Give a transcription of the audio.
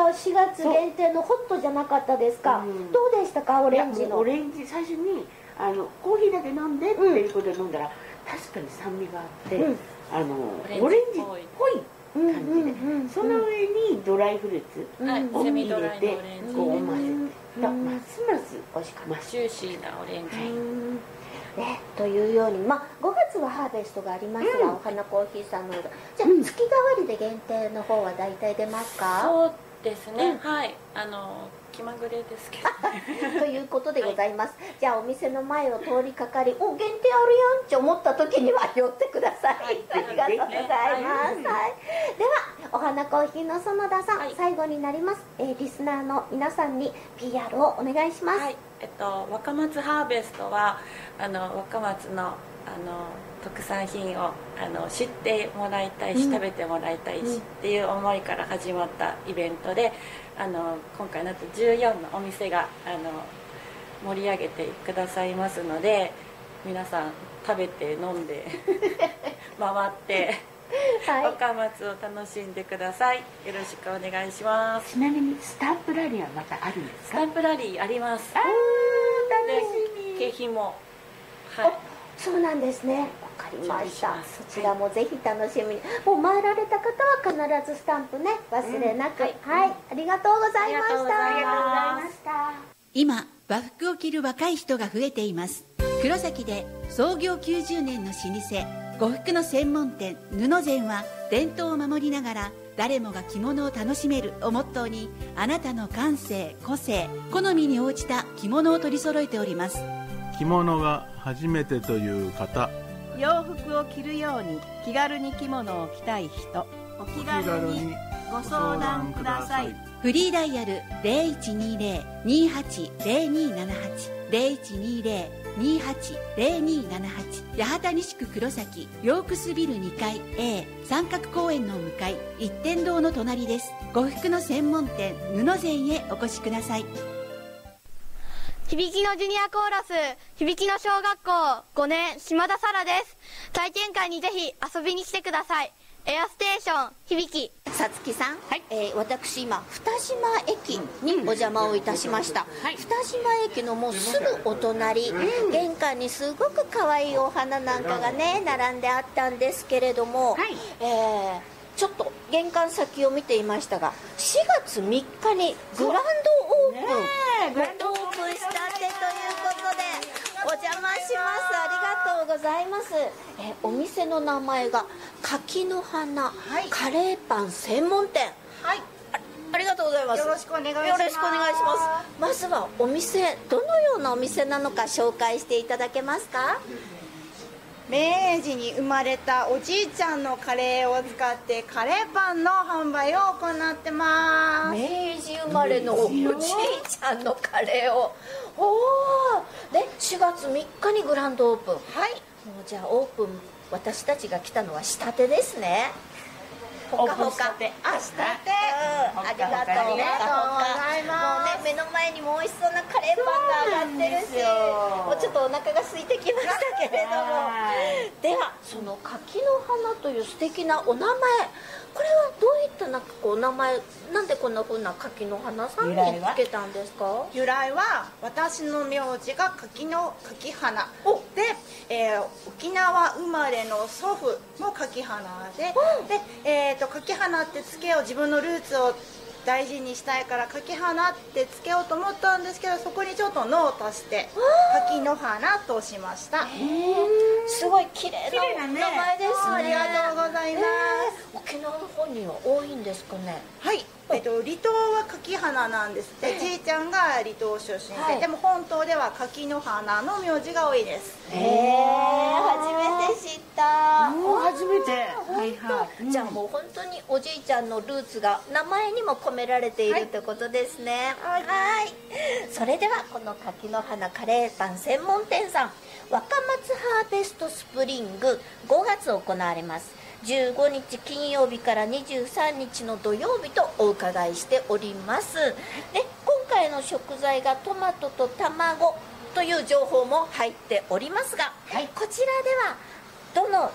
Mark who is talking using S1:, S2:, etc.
S1: 4月限定のホットじゃなかったですか。どうでしたか、オレンジの。
S2: オレンジ、最初にコーヒーだけ飲んでっていうことで飲んだら、確かに酸味があって、オレンジっぽい感じで、その上にドライフルーツを入れてこう混ぜて、ますます美味しかった。
S3: ジューシーなオレンジ。
S1: というように、5月はハーベストがありますが、お花コーヒーさんのじゃあ月替わりで限定の方は大体出ますか？
S3: そうですね、はい、気まぐれですけど
S1: ということでございます、じゃあお店の前を通りかかり、お、限定あるやんって思った時には寄ってください、ありがとうございます、はい、ではお花コーヒーの園田さん、最後になります、リスナーの皆さんに PR をお願いします。
S3: 若松ハーベストは若松の特産品を知ってもらいたいし、食べてもらいたいしっていう思いから始まったイベントで、今回なんと14のお店が盛り上げてくださいますので、皆さん食べて飲んで回って若松を楽しんでください。よろしくお願いします。
S2: ちなみにスタンプラリーはまたあるんですか？
S3: スタンプラリーあります。
S2: 楽しみ。
S3: 景品も、
S1: そうなんですね。わかりました。そちらもぜひ楽しみに。もう参られた方は必ずスタンプね、忘れなく。はい、ありがとうございました。ありがとうございました。
S4: 今、和服を着る若い人が増えています。黒崎で創業90年の老舗呉服の専門店布膳は、伝統を守りながら誰もが着物を楽しめるをモットーに、あなたの感性、個性、好みに応じた着物を取り揃えております。
S5: 着物が初めてという方、
S6: 洋服を着るように気軽に着物を着たい人、お気軽にご相談ください。
S4: フリーダイヤル 0120-280278 0120-280278 八幡西区黒崎ヨークスビル2階 A 三角公園の向かい一天堂の隣です。呉服の専門店布膳へお越しください。
S7: 響きのジュニアコーラス響きの小学校5年島田沙羅です。体験会にぜひ遊びに来てください。エアステーション響き。
S1: さつきさん、私今二島駅にお邪魔をいたしました、二島駅のもうすぐお隣、玄関にすごく可愛いお花なんかがね並んであったんですけれども、ちょっと玄関先を見ていましたが、4月3日にグランドオープン、オープンしたてということでお邪魔します。ありがとうございます。お店の名前が柿の花、カレーパン専門店。ありがとうございます。
S8: よろしくお願いします。
S1: よろしくお願いします。まずはお店、どのようなお店なのか紹介していただけますか？
S8: 明治に生まれたおじいちゃんのカレーを使ってカレーパンの販売を行ってます。
S1: 明治生まれのおじいちゃんのカレーを、で4月3日にグランドオープン。もうじゃあオープン、私たちが来たのはしたてですね。ほかほか。
S8: したて。
S1: ありがとうございます。もうね、目の前にも美味しそうなカレーパンが上がってるし、もうちょっとお腹が空いてきましたけれども、ではその柿の花という素敵なお名前、これはどういったお名前、なんでこんな風な柿の花さんにつけたんですか？
S8: 由来は私の名字が柿花で、沖縄生まれの祖父も柿花で、柿花ってつけよう、自分のルーツを大事にしたいから柿花ってつけようと思ったんですけど、そこにちょっと「の」を足して柿の花としました。
S1: すごい綺麗なお名前ですね。
S8: ありがとうございます。
S1: 沖縄の方には多いんですかね？
S8: はい、離島は柿花なんですって。じいちゃんが離島出身で、でも本島では柿の花の名字が多いです。
S1: 初めて知った。
S2: 初めて。
S1: じゃあもう本当におじいちゃんのルーツが名前にも込められているってことですね。それではこの柿の花カレーパン専門店さん、若松ハーベストスプリング5月行われます。15日金曜日から23日の土曜日とお伺いしております。で、今回の食材がトマトと卵という情報も入っておりますが、こちらではどの